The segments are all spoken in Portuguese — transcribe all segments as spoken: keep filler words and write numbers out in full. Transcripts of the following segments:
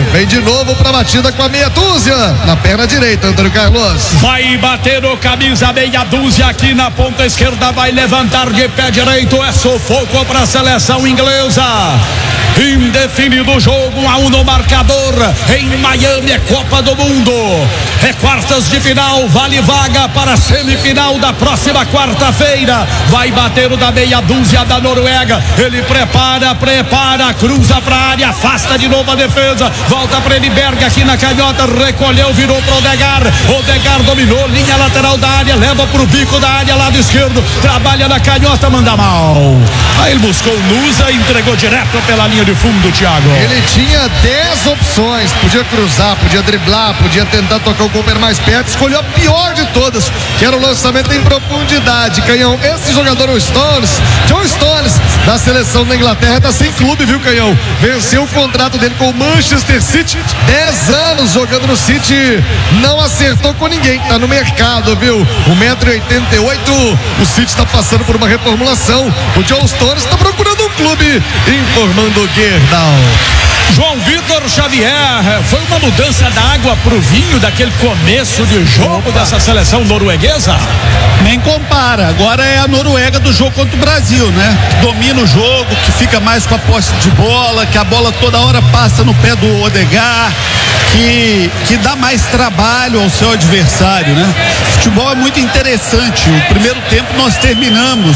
vem de novo pra batida com a meia dúzia, na perna direita, Antônio Carlos. Vai bater o camisa meia dúzia aqui na ponta esquerda, vai levantar de pé direito, é sufoco pra seleção inglesa. Indefinido o jogo, um a um no marcador. Em Miami é Copa do Mundo, é quartas de final, vale vaga para a semifinal da próxima quarta-feira. Vai bater o da meia dúzia da Noruega. Ele prepara, prepara, cruza pra área, afasta de novo a defesa, volta para Eliberg aqui na canhota, recolheu, virou pro Odegar. Odegar dominou, linha lateral da área, leva pro bico da área, lado esquerdo, trabalha na canhota, manda mal. Aí ele buscou o Nusa, entregou direto pela linha de fundo, Thiago. Ele tinha dez opções, podia cruzar, podia driblar, podia tentar tocar o Cooper mais perto, escolheu a pior de todas, que era o lançamento em profundidade. Canhão, esse jogador, o Stones, John Stones, da seleção da Inglaterra, tá sem clube, viu, Canhão? Venceu o contrato dele com o Manchester City, dez anos jogando no City, não acertou com ninguém, tá no mercado, viu? um metro e oitenta e oito, o City tá passando por uma reformulação, o John Stones tá procurando um clube, informando o Gerdau. João Vitor Xavier, foi uma mudança da água pro vinho daquele começo de jogo dessa seleção norueguesa? Nem compara, agora é a Noruega do jogo contra o Brasil, né? Domina o jogo, que fica mais com a posse de bola, que a bola toda hora passa no pé do Odegar, que, que dá mais trabalho ao seu adversário, né? O futebol é muito interessante. O primeiro tempo nós terminamos,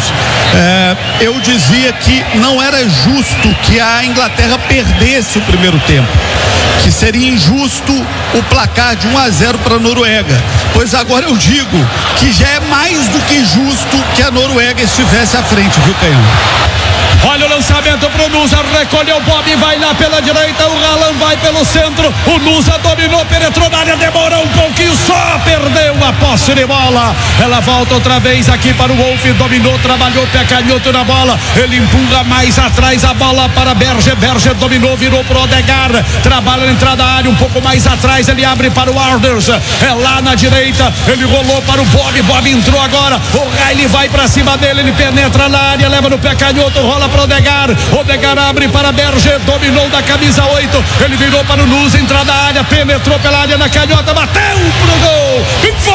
é, eu dizia que não era justo que a Inglaterra perdesse o primeiro tempo, que seria injusto o placar de um a zero para a Noruega, pois agora eu digo que já é mais do que justo que a Noruega estivesse à frente, viu, Canhão? Olha o lançamento pro Nusa, recolheu o Bob, vai lá pela direita, o Haaland vai pelo centro, o Nusa dominou, penetrou na área, demorou um pouquinho, só perdeu a posse de bola. Ela volta outra vez aqui para o Wolf, dominou, trabalhou, pé canhoto na bola, ele empurra mais atrás a bola para Berger, Berger dominou, virou pro Odegar, trabalha na entrada da área, um pouco mais atrás, ele abre para o Alders, é lá na direita, ele rolou para o Bob, Bob entrou agora, o Riley vai para cima dele, ele penetra na área, leva no pé canhoto, rola para Odegar, Odegar abre para Berger, dominou da camisa oito, ele virou para o Nusa, entrada da área, penetrou pela área na canhota, bateu pro gol,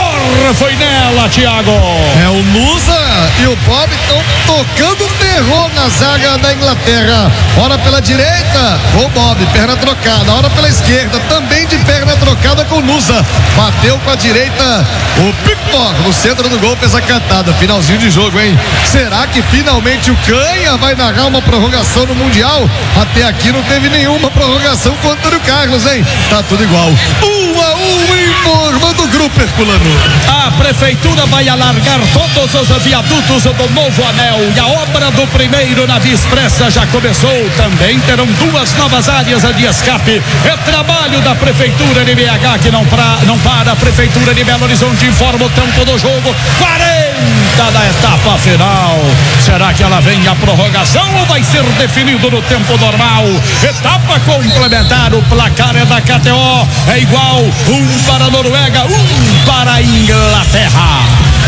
e foi nela, Thiago. É, o Nusa e o Bob estão tocando terror na zaga da Inglaterra, ora pela direita com o Bob, perna trocada, ora pela esquerda, também de perna trocada com o Nusa, bateu com a direita o Pickford no centro do gol, fez a cantada, finalzinho de jogo, hein? Será que finalmente o Canha vai narrar uma prorrogação no Mundial? Até aqui não teve nenhuma prorrogação com o Antônio Carlos, hein? Tá tudo igual. Um a um, informando o grupo Herculano. A prefeitura vai alargar todos os viadutos do novo anel e a obra do primeiro na Via Expressa já começou. Também terão duas novas áreas de escape. É trabalho da prefeitura de B H que não, pra, não para. A prefeitura de Belo Horizonte informa o tempo do jogo. quarenta da etapa final. Será que ela vem a prorrogação ou vai ser definido no tempo normal? Etapa complementar, o placar é da K T O, é igual, um para a Noruega, um para a Inglaterra.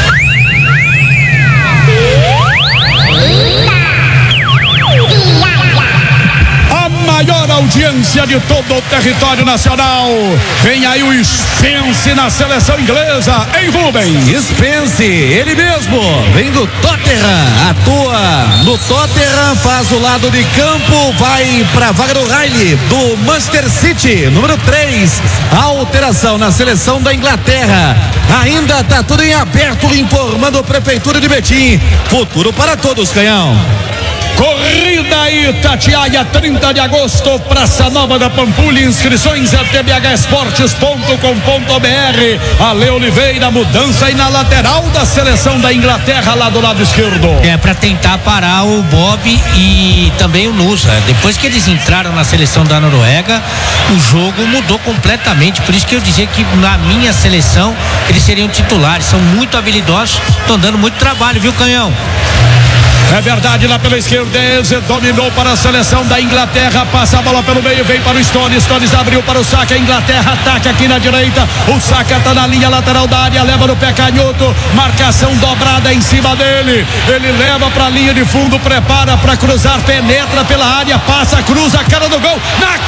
Maior audiência de todo o território nacional. Vem aí o Spence na seleção inglesa, em Rubens. Spence, ele mesmo, vem do Tottenham, atua no Tottenham, faz o lado de campo, vai pra vaga do Riley, do Manchester City, número três, alteração na seleção da Inglaterra. Ainda tá tudo em aberto, informando a Prefeitura de Betim. Futuro para todos, Canhão. Corrida Itatiaia, trinta de agosto, Praça Nova da Pampulha. Inscrições a t b h esportes ponto com ponto b r. Ale Oliveira, mudança aí na lateral da seleção da Inglaterra, lá do lado esquerdo. É para tentar parar o Bob e também o Nusa. Depois que eles entraram na seleção da Noruega, o jogo mudou completamente. Por isso que eu dizia que na minha seleção eles seriam titulares. São muito habilidosos, estão dando muito trabalho, viu, Canhão? É verdade, lá pela esquerda, Eze dominou para a seleção da Inglaterra, passa a bola pelo meio, vem para o Stones, Stones abriu para o Saka, a Inglaterra ataca aqui na direita, o Saka está na linha lateral da área, leva no pé canhoto, marcação dobrada em cima dele, ele leva para a linha de fundo, prepara para cruzar, penetra pela área, passa, cruza a cara do gol, na